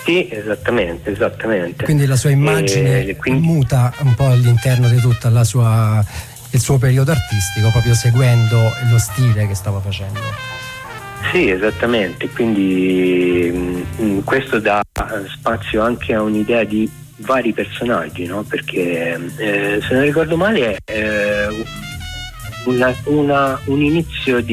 Sì, esattamente. Quindi la sua immagine muta un po' all'interno di tutta il suo periodo artistico, proprio seguendo lo stile che stava facendo. Sì, esattamente, quindi questo dà spazio anche a un'idea di vari personaggi, no? Perché se non ricordo male è un inizio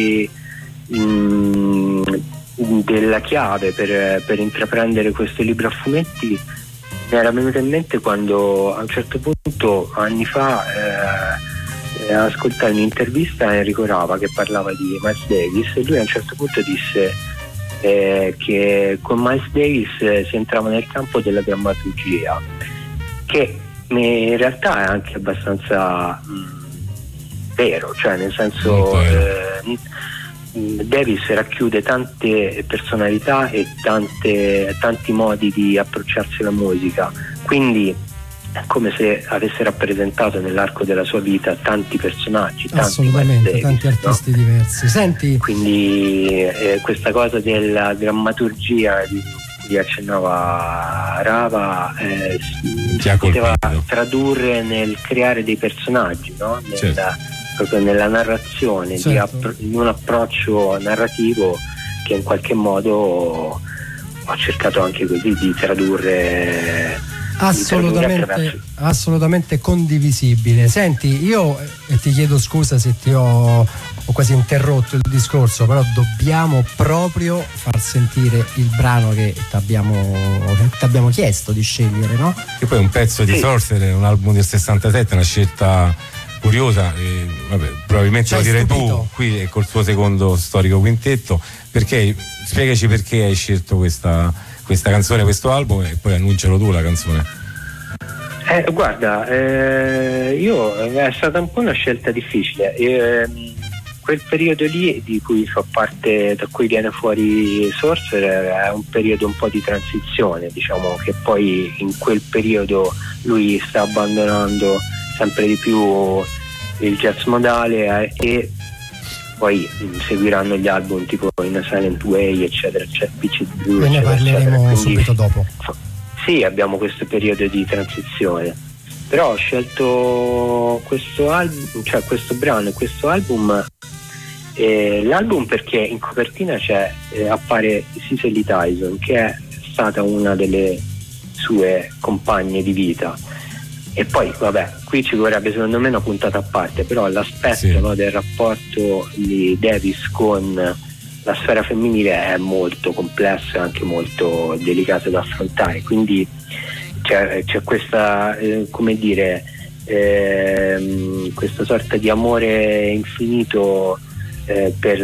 della chiave per intraprendere questo libro a fumetti mi era venuta in mente quando a un certo punto, anni fa, ascoltai un'intervista a Enrico Rava che parlava di Miles Davis, e lui a un certo punto disse che con Miles Davis si entrava nel campo della drammaturgia, che in realtà è anche abbastanza vero, cioè nel senso Davis racchiude tante personalità e tanti modi di approcciarsi alla musica, quindi è come se avesse rappresentato nell'arco della sua vita tanti personaggi, assolutamente, tanti artisti, no? Diversi. Senti, quindi questa cosa della drammaturgia di cui accennava Rava si poteva tradurre nel creare dei personaggi, no? Proprio nella narrazione, certo. Di un approccio narrativo che in qualche modo ho cercato anche così di tradurre. Assolutamente condivisibile. Senti, io ti chiedo scusa se ti ho quasi interrotto il discorso, però dobbiamo proprio far sentire il brano che ti abbiamo chiesto di scegliere, no? Che poi è un pezzo di Sorcerer, un album del 67, una scelta curiosa, e vabbè, probabilmente lo direi tu qui col suo secondo storico quintetto. Perché spiegaci perché hai scelto questa canzone, questo album, e poi annuncialo tu la canzone. Guarda, è stata un po' una scelta difficile. Quel periodo lì di cui fa parte, da cui viene fuori Sorcerer, è un periodo un po' di transizione, diciamo, che poi in quel periodo lui sta abbandonando sempre di più il jazz modale, e poi seguiranno gli album tipo In a Silent Way, eccetera, Pitch Blue, ne parleremo subito dopo. Sì, abbiamo questo periodo di transizione, però ho scelto questo album, cioè questo brano e questo album, l'album perché in copertina appare Cicely Tyson, che è stata una delle sue compagne di vita. E poi vabbè, qui ci vorrebbe secondo me una puntata a parte, però l'aspetto no, del rapporto di Davis con la sfera femminile è molto complesso e anche molto delicato da affrontare, quindi c'è questa come dire questa sorta di amore infinito per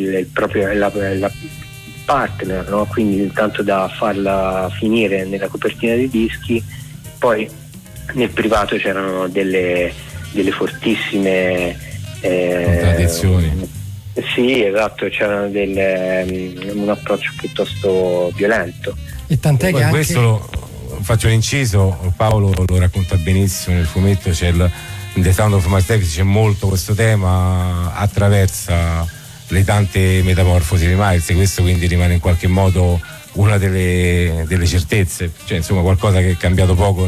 la partner, no? Quindi tanto da farla finire nella copertina dei dischi, poi nel privato c'erano delle fortissime contraddizioni. Sì, esatto, c'era un approccio piuttosto violento. E tant'è che anche questo faccio un inciso, Paolo lo racconta benissimo nel fumetto, c'è in The Sound of Miles Davis c'è molto questo tema, attraversa le tante metamorfosi di Miles, e questo quindi rimane in qualche modo una delle certezze, cioè insomma qualcosa che è cambiato poco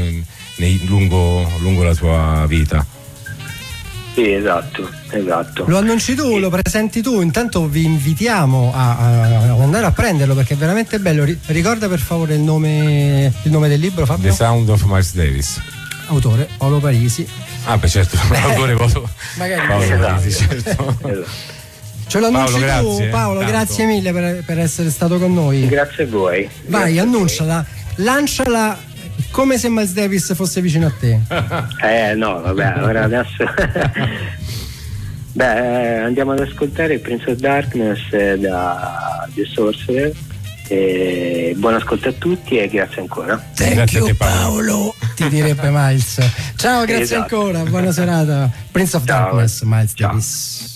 lungo la sua vita. Sì, esatto. Lo annunci tu, lo presenti tu, intanto vi invitiamo a andare a prenderlo perché è veramente bello. Ricorda per favore il nome del libro, Fabio? The Sound of Miles Davis. Autore Paolo Parisi. Ah beh certo, l'autore Paolo Parisi, certo. Ce lo annunci tu, Paolo, tanto. Grazie mille per essere stato con noi. Grazie a voi. Vai, annunciala, lanciala come se Miles Davis fosse vicino a te. No, vabbè, ora adesso andiamo ad ascoltare Prince of Darkness da The Sorcerer. Buon ascolto a tutti e grazie ancora. Thank you, Paolo, ti direbbe Miles. Ciao, grazie ancora, buona serata. Prince of Darkness, Miles Davis.